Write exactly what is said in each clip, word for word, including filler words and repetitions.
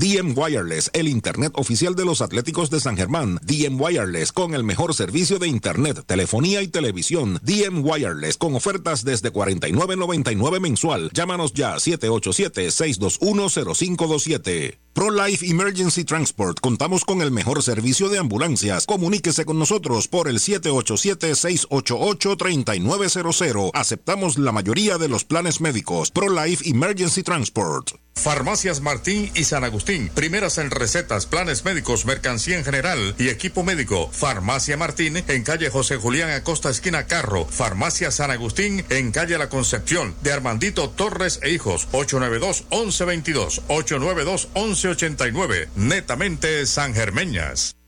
D M Wireless, el internet oficial de los Atléticos de San Germán. D M Wireless, con el mejor servicio de internet, telefonía y televisión. D M Wireless, con ofertas desde cuarenta y nueve noventa y nueve mensual. Llámanos ya, siete ocho siete, seis dos uno, cero cinco dos siete. ProLife Emergency Transport. Contamos con el mejor servicio de ambulancias. Comuníquese con nosotros por el siete ocho siete, seis ocho ocho, tres nueve cero cero. Aceptamos la mayoría de los planes médicos. ProLife Emergency Transport. Farmacias Martín y San Agustín. Primeras en recetas, planes médicos, mercancía en general y equipo médico. Farmacia Martín en calle José Julián Acosta, esquina Carro. Farmacia San Agustín en calle La Concepción de Armandito Torres e Hijos. ocho nueve dos, once veintidós. ocho nueve dos, once ochenta y nueve. Netamente sangermeñas.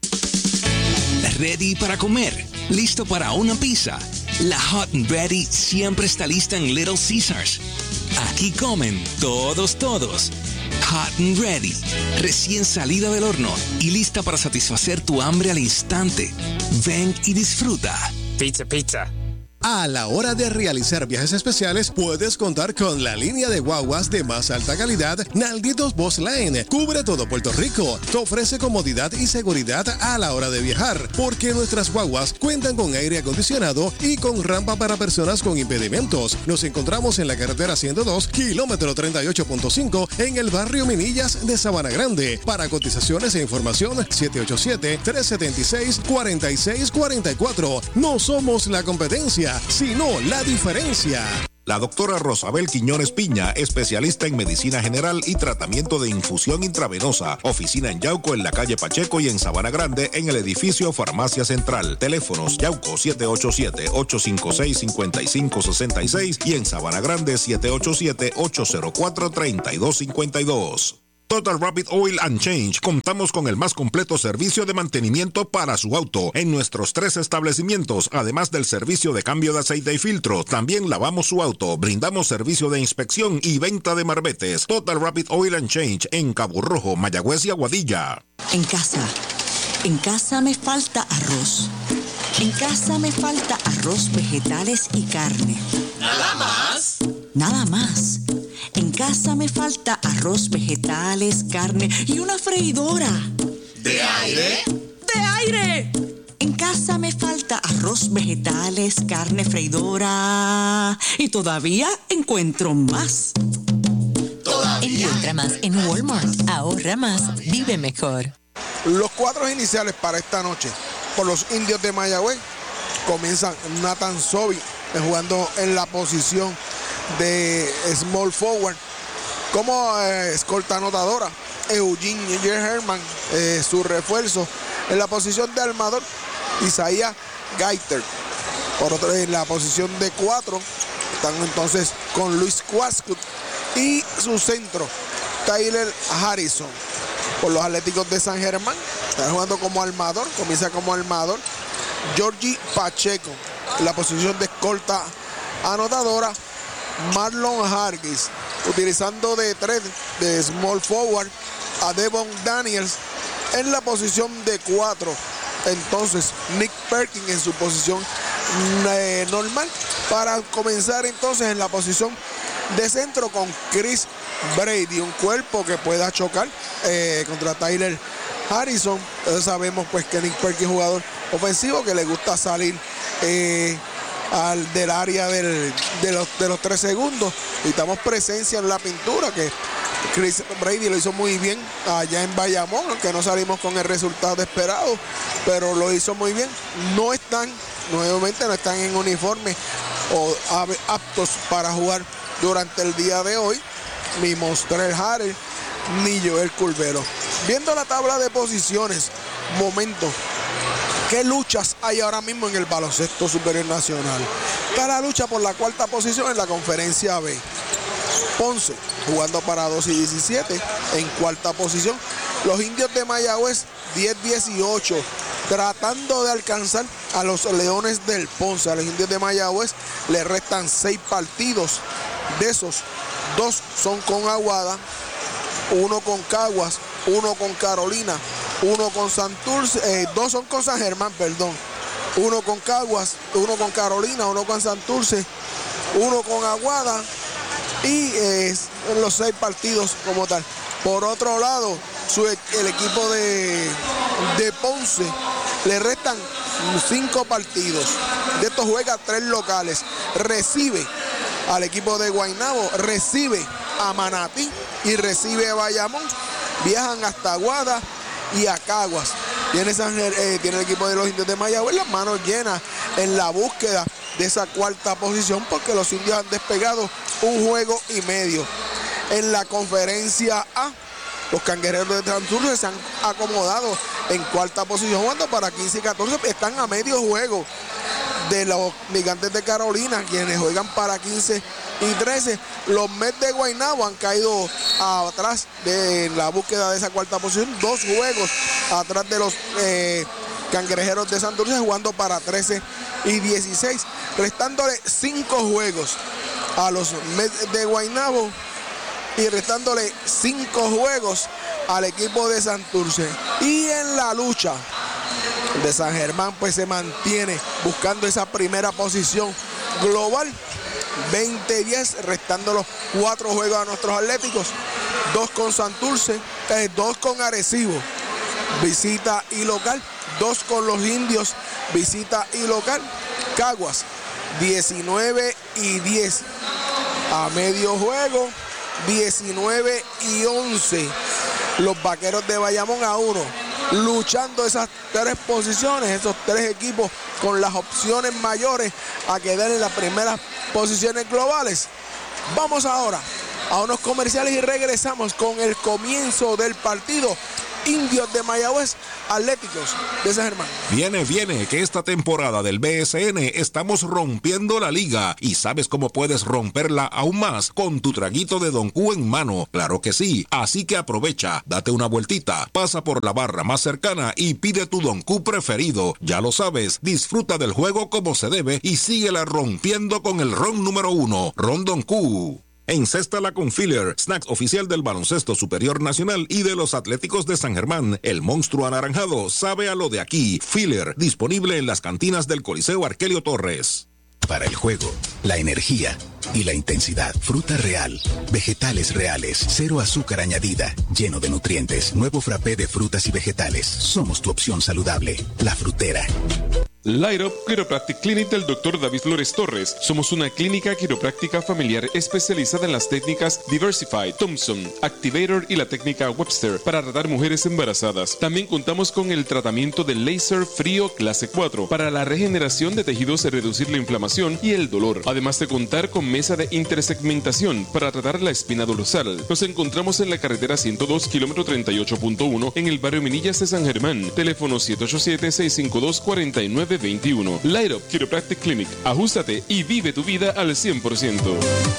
¿Ready para comer? ¿Listo para una pizza? La Hot and Ready siempre está lista en Little Caesars. Aquí comen todos, todos. Hot and Ready, recién salida del horno y lista para satisfacer tu hambre al instante. Ven y disfruta. Pizza, pizza. A la hora de realizar viajes especiales, puedes contar con la línea de guaguas de más alta calidad, Nalditos Bus Line. Cubre todo Puerto Rico. Te ofrece comodidad y seguridad a la hora de viajar, porque nuestras guaguas cuentan con aire acondicionado y con rampa para personas con impedimentos. Nos encontramos en la carretera ciento dos, kilómetro treinta y ocho punto cinco, en el barrio Minillas de Sabana Grande. Para cotizaciones e información, siete ocho siete, tres siete seis, cuatro seis cuatro cuatro. No somos la competencia, sino la diferencia. La doctora Rosabel Quiñones Piña, especialista en medicina general y tratamiento de infusión intravenosa. Oficina en Yauco, en la calle Pacheco, y en Sabana Grande, en el edificio Farmacia Central. Teléfonos: Yauco siete ocho siete, ocho cinco seis, cinco cinco seis seis y en Sabana Grande siete ocho siete, ocho cero cuatro, tres dos cinco dos. Total Rapid Oil and Change. Contamos con el más completo servicio de mantenimiento para su auto en nuestros tres establecimientos, además del servicio de cambio de aceite y filtro. También lavamos su auto, brindamos servicio de inspección y venta de marbetes. Total Rapid Oil and Change en Cabo Rojo, Mayagüez y Aguadilla. En casa, en casa me falta arroz. En casa me falta arroz, vegetales y carne. ¿Nada más? Nada más. En casa me falta arroz, vegetales, carne y una freidora. ¿De aire? ¡De aire! En casa me falta arroz, vegetales, carne, freidora. Y todavía encuentro más. ¿Todavía? Encuentra más en Walmart. Ahorra más, vive mejor. Los cuadros iniciales para esta noche por los Indios de Mayagüez comienzan Nathan Sobi jugando en la posición de small forward, como eh, escolta anotadora. Eugene Herman, eh, su refuerzo en la posición de armador, Isaiah Gaiter. Por otro, en la posición de cuatro están entonces con Luis Quascut y su centro Tyler Harrison. Por los Atléticos de San Germán está jugando como armador, comienza como armador Georgie Pacheco. En la posición de escolta anotadora, Marlon Hargis, utilizando de tres de small forward a Devon Daniels. En la posición de cuatro, entonces Nick Perkins en su posición eh, normal, para comenzar entonces en la posición de centro con Chris Brady, un cuerpo que pueda chocar eh, contra Tyler Harrison. Entonces sabemos pues que Nick Perkins es jugador ofensivo que le gusta salir eh, al del área del, de, los, de los tres segundos. Necesitamos presencia en la pintura, que Chris Brady lo hizo muy bien allá en Bayamón, aunque no salimos con el resultado esperado, pero lo hizo muy bien. No están, nuevamente no están en uniforme o aptos para jugar durante el día de hoy, ni Montrell Harrell ni Joel Curbelo. Viendo la tabla de posiciones, momento, ¿qué luchas hay ahora mismo en el baloncesto superior nacional? Está la lucha por la cuarta posición en la conferencia B. Ponce jugando para dos y diecisiete en cuarta posición. Los Indios de Mayagüez diez dieciocho, tratando de alcanzar a los Leones del Ponce. A los Indios de Mayagüez le restan seis partidos. De esos, dos son con Aguada, uno con Caguas, uno con Carolina, uno con Santurce, eh, dos son con San Germán, perdón. Uno con Caguas, uno con Carolina, uno con Santurce, uno con Aguada y eh, los seis partidos como tal. Por otro lado, su, el equipo de, de Ponce le restan cinco partidos. De estos juega tres locales. Recibe al equipo de Guaynabo, recibe a Manatí y recibe a Bayamón. Viajan hasta Aguada y a Caguas. Tiene, San, eh, tiene el equipo de los indios de Mayagüez las manos llenas en la búsqueda de esa cuarta posición, porque los indios han despegado un juego y medio. En la conferencia A, los cangrejeros de Santurce se han acomodado en cuarta posición, jugando para quince y catorce, están a medio juego de los Gigantes de Carolina, quienes juegan para quince y trece. Los Mets de Guaynabo han caído atrás de la búsqueda de esa cuarta posición, dos juegos atrás de los eh, Cangrejeros de Santurce, jugando para trece y dieciséis, restándole cinco juegos a los Mets de Guaynabo y restándole cinco juegos al equipo de Santurce. Y en la lucha de San Germán, pues se mantiene buscando esa primera posición global, veinte diez, restando los cuatro juegos a nuestros atléticos, dos con Santurce, eh, dos con Arecibo, visita y local, dos con los indios, visita y local. Caguas, diecinueve y diez, a medio juego, diecinueve y once. Los Vaqueros de Bayamón a uno, luchando esas tres posiciones, esos tres equipos con las opciones mayores a quedar en las primeras posiciones globales. Vamos ahora a unos comerciales y regresamos con el comienzo del partido. Indios de Mayagüez, Atléticos de San Germán. Viene, viene, que esta temporada del B S N estamos rompiendo la liga. ¿Y sabes cómo puedes romperla aún más? Con tu traguito de Don Q en mano. Claro que sí. Así que aprovecha, date una vueltita, pasa por la barra más cercana y pide tu Don Q preferido. Ya lo sabes, disfruta del juego como se debe y síguela rompiendo con el ron número uno, Ron Don Q. Encéstala con Filler, snacks oficial del Baloncesto Superior Nacional y de los Atléticos de San Germán. El monstruo anaranjado sabe a lo de aquí. Filler, disponible en las cantinas del Coliseo Arquelio Torres. Para el juego, la energía y la intensidad. Fruta real, vegetales reales, cero azúcar añadida, lleno de nutrientes. Nuevo frappé de frutas y vegetales. Somos tu opción saludable. La Frutera. Light Up Chiropractic Clinic del doctor David Flores Torres. Somos una clínica quiropráctica familiar especializada en las técnicas Diversified, Thompson, Activator y la técnica Webster para tratar mujeres embarazadas. También contamos con el tratamiento de láser frío clase cuatro para la regeneración de tejidos y reducir la inflamación y el dolor. Además de contar con mesa de intersegmentación para tratar la espina dorsal. Nos encontramos en la carretera ciento dos, kilómetro treinta y ocho punto uno en el barrio Minillas de San Germán. Teléfono siete ocho siete, seis cinco dos, cuatro nueve veintiuno. Light Up Chiropractic Clinic. Ajústate y vive tu vida al cien por ciento.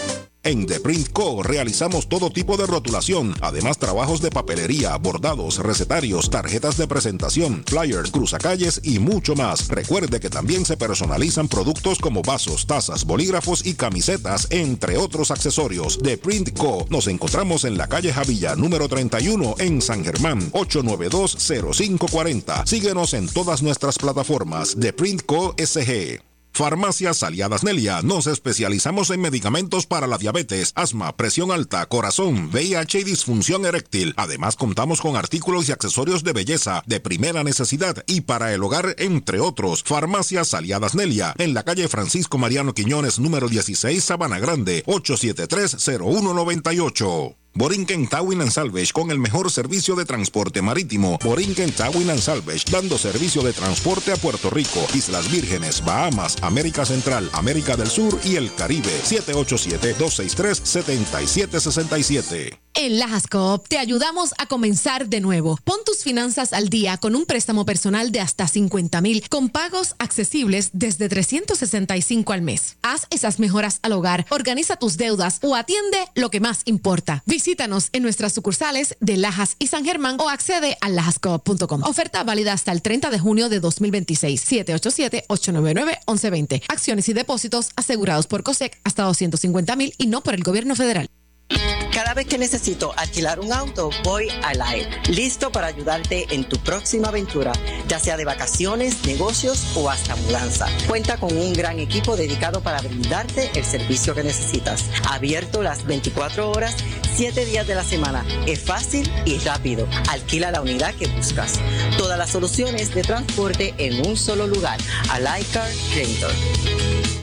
En The Print Co. realizamos todo tipo de rotulación, además trabajos de papelería, bordados, recetarios, tarjetas de presentación, flyers, cruzacalles y mucho más. Recuerde que también se personalizan productos como vasos, tazas, bolígrafos y camisetas, entre otros accesorios. The Print Co. Nos encontramos en la calle Javilla, número treinta y uno, en San Germán, ocho nueve dos, cero cinco cuatro cero. Síguenos en todas nuestras plataformas. The Print Co. S G. Farmacias Aliadas Nelia. Nos especializamos en medicamentos para la diabetes, asma, presión alta, corazón, V I H y disfunción eréctil. Además, contamos con artículos y accesorios de belleza de primera necesidad y para el hogar, entre otros. Farmacias Aliadas Nelia, en la calle Francisco Mariano Quiñones, número dieciséis, Sabana Grande, ocho siete tres, cero uno nueve ocho. Borinquen Towing and Salvage, con el mejor servicio de transporte marítimo. Borinquen Towing and Salvage, dando servicio de transporte a Puerto Rico, Islas Vírgenes, Bahamas, América Central, América del Sur y el Caribe. siete ocho siete, dos seis tres, siete siete seis siete. En Lajas Coop te ayudamos a comenzar de nuevo. Pon tus finanzas al día con un préstamo personal de hasta cincuenta mil con pagos accesibles desde trescientos sesenta y cinco al mes. Haz esas mejoras al hogar, organiza tus deudas o atiende lo que más importa. Visítanos en nuestras sucursales de Lajas y San Germán o accede a lajas coop punto com. Oferta válida hasta el treinta de junio de dos mil veintiséis. siete ocho siete, ocho nueve nueve, once veinte. Acciones y depósitos asegurados por COSEC hasta doscientos cincuenta mil y no por el gobierno federal. Cada vez que necesito alquilar un auto, voy a Live, listo para ayudarte en tu próxima aventura, ya sea de vacaciones, negocios o hasta mudanza. Cuenta con un gran equipo dedicado para brindarte el servicio que necesitas. Abierto las veinticuatro horas, siete días de la semana. Es fácil y rápido. Alquila la unidad que buscas. Todas las soluciones de transporte en un solo lugar. Alicar Rental.